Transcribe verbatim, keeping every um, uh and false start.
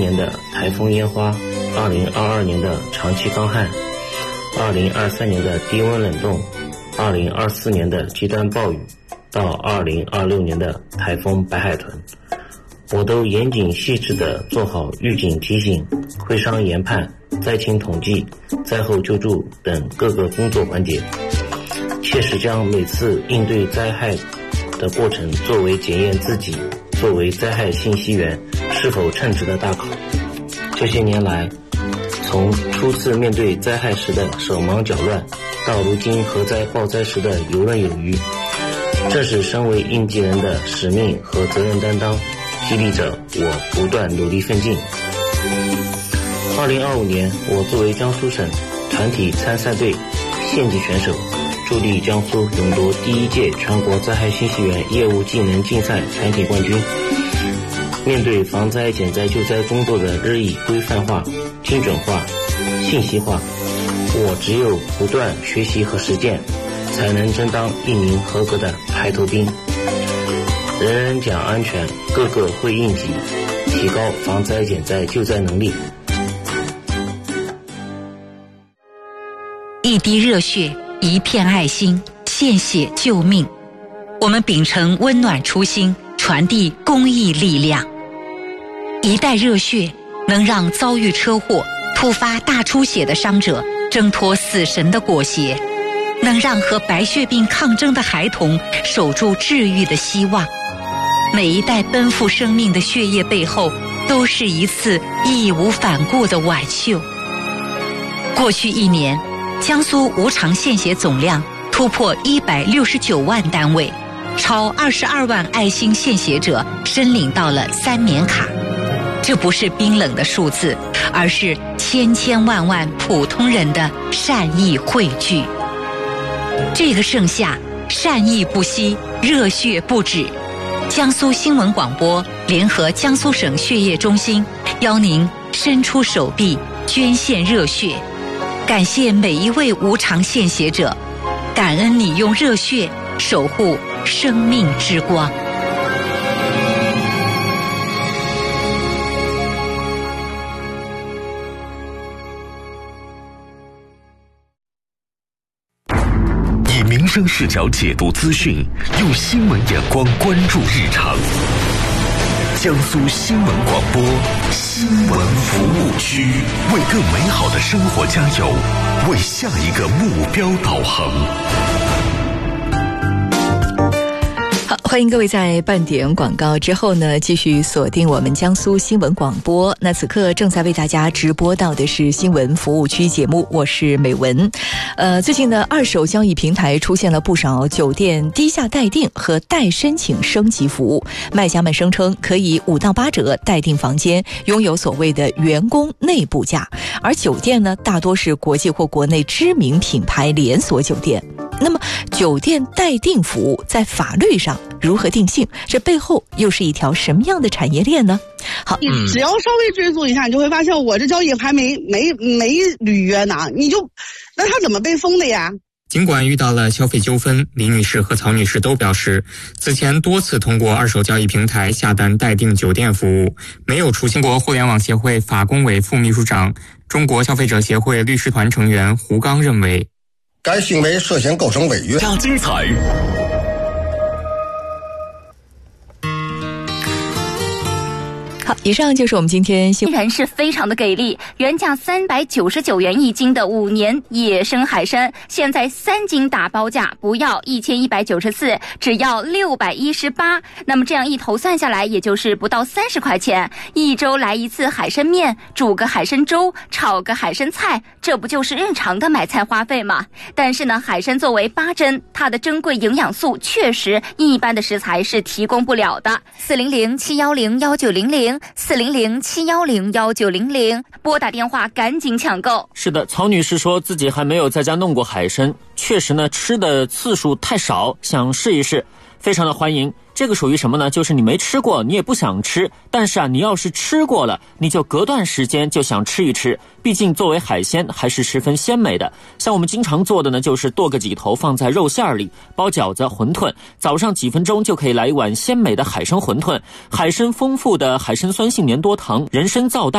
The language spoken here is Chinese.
年的台风烟花，二零二二年的长期干旱，二零二三年的低温冷冻，二零二四年的极端暴雨，到二零二六年的台风白海豚，我都严谨细致地做好预警提醒、会商研判、灾情统计、灾后救助等各个工作环节，切实将每次应对灾害的过程作为检验自己作为灾害信息源是否称职的大考。这些年来，从初次面对灾害时的手忙脚乱，到如今核灾暴灾时的游刃有余，这是身为应急人的使命和责任担当，激励着我不断努力奋进。二零二五年，我作为江苏省团体参赛队县级选手，助力江苏勇夺第一届全国灾害信息源业务技能竞赛团体冠军。面对防灾减灾救灾工作的日益规范化、精准化、信息化，我只有不断学习和实践，才能争当一名合格的排头兵。人人讲安全，个个会应急，提高防灾减灾救灾能力。 一滴热血，一片爱心，献血救命。我们秉承温暖初心，传递公益力量。一袋热血能让遭遇车祸、突发大出血的伤者挣脱死神的裹挟，能让和白血病抗争的孩童守住治愈的希望。每一袋奔赴生命的血液背后，都是一次义无反顾的挽救。过去一年，江苏无偿献血总量突破一百六十九万单位，超二十二万爱心献血者申领到了三棉卡。这不是冰冷的数字，而是千千万万普通人的善意汇聚。这个盛夏，善意不息，热血不止。江苏新闻广播联合江苏省血液中心，邀您伸出手臂捐献热血。感谢每一位无偿献血者，感恩你用热血守护生命之光。 以民生视角解读资讯，用新闻眼光关注日常。江苏新闻广播新闻服务区，为更美好的生活加油，为下一个目标导航。 好，欢迎各位在半点广告之后呢，继续锁定我们江苏新闻广播。那此刻正在为大家直播到的是新闻服务区节目，我是美文。呃，最近呢，二手交易平台出现了不少酒店低价待定和代申请升级服务，卖家们声称可以五到八折待定房间，拥有所谓的员工内部价，而酒店呢，大多是国际或国内知名品牌连锁酒店。那么酒店待定服务在法律上如何定性？这背后又是一条什么样的产业链呢？好， 你只要稍微追溯一下，你就会发现我这交易还没没没履约呢，你就那他怎么被封的呀？ 尽管遇到了消费纠纷，李女士和曹女士都表示，此前多次通过二手交易平台下单待定酒店服务，没有出现过。互联网协会法工委副秘书长、中国消费者协会律师团成员胡刚认为， 该行为涉嫌构成违约。 加精彩。 好，以上就是我们今天新人是非常的给力，原价三百九十九元一斤的五年野生海参，现在三斤打包价不要一千一百九十四，只要六百一十八。那么这样一头算下来，也就是不到三十块钱。一周来一次海参面，煮个海参粥，炒个海参菜，这不就是日常的买菜花费吗？但是呢，海参作为八珍，它的珍贵营养素确实一般的食材是提供不了的。四零零七幺零幺九零零。四零零七幺零幺九零零，拨打电话赶紧抢购。 是的，曹女士说自己还没有在家弄过海参，确实呢吃的次数太少，想试一试，非常的欢迎。这个属于什么呢？就是你没吃过，你也不想吃，但是啊，你要是吃过了，你就隔段时间就想吃一吃。毕竟作为海鲜还是十分鲜美的。像我们经常做的呢，就是剁个几头放在肉馅里，包饺子、馄饨，早上几分钟就可以来一碗鲜美的海参馄饨。海参丰富的海参酸性粘多糖，人参皂苷